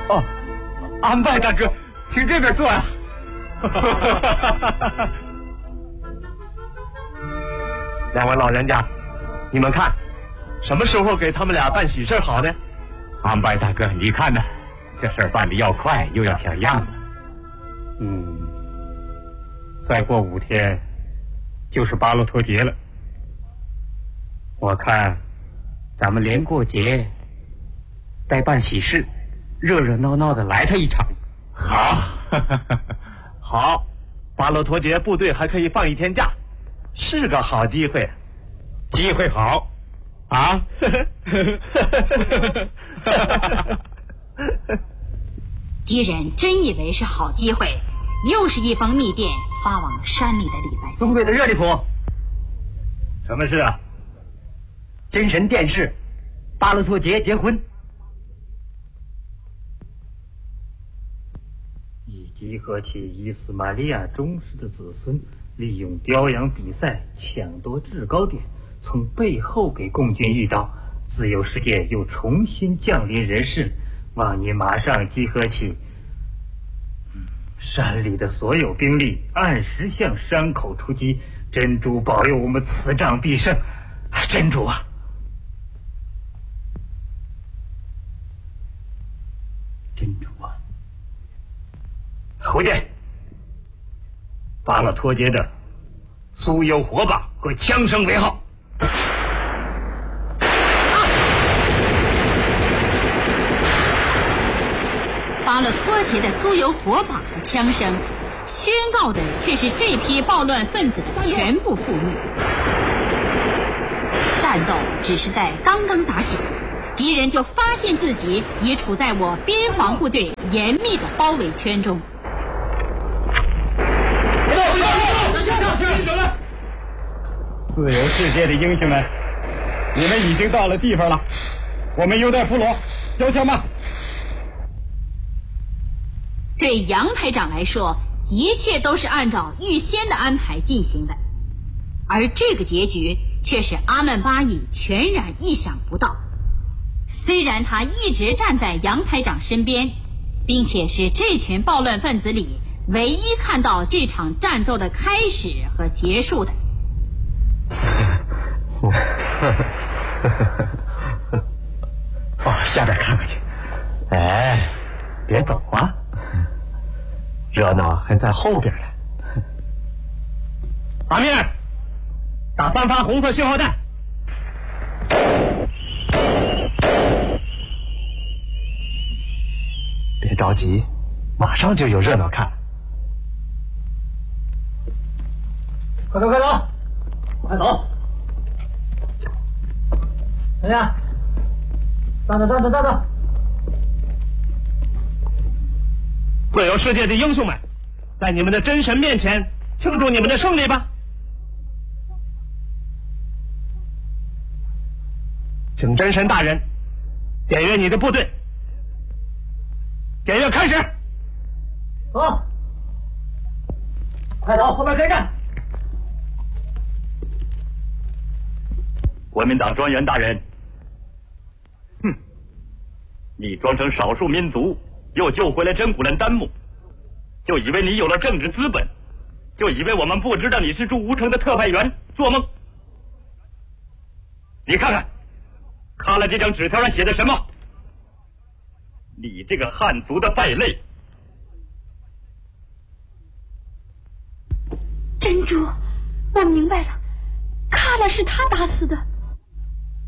哦，安拜大哥，请这边坐呀。两位老人家，你们看，什么时候给他们俩办喜事好呢？ 安拜大哥，你看呢？这事儿办得要快，又要像样了。 再过5天就是巴洛托节了。我看咱们连过节带办喜事，热热闹闹的来他一场。 好， 好，巴洛托节部队还可以放1天假，是个好机会。 机会好啊！ 敌人真以为是好机会，又是一封密电发往山里的李白。 中队的热利普， 什么事啊？ 真神殿试，巴洛托节结婚。 以集合起伊斯玛利亚宗室的子孙，利用雕羊比赛抢夺制高点，从背后给共军一刀，自由世界又重新降临人世。望你马上集合起山里的所有兵力，按时向山口出击。真主保佑我们此仗必胜！真主啊！ 真主啊！ 回电，巴洛托节的酥油火把和枪声为号。 巴洛托节的酥油火把和枪声，宣告的却是这批暴乱分子的全部覆灭。战斗只是在刚刚打响，敌人就发现自己已处在我边防部队严密的包围圈中。 自由世界的英雄们，你们已经到了地方了，我们有待俘虏，交枪吧。 对杨排长来说，一切都是按照预先的安排进行的，而这个结局却是阿曼巴伊全然意想不到。虽然他一直站在杨排长身边，并且是这群暴乱分子里唯一看到这场战斗的开始和结束的。 下边看看去。哎，别走啊，热闹还在后边呢。阿面，打3发红色信号弹。别着急，马上就有热闹看。 快走快走，快走！怎么样？站着站着站着！ 自由世界的英雄们，在你们的真神面前庆祝你们的胜利吧！请真神大人检阅你的部队。检阅开始。 走，快走，后面开战！ 国民党专员大人，你装成少数民族，又救回了真古伦丹木，就以为你有了政治资本，就以为我们不知道你是驻吴城的特派员，做梦！你看看，看了这张纸条上写的什么？你这个汉族的败类！ 真主，我明白了，卡拉是他打死的。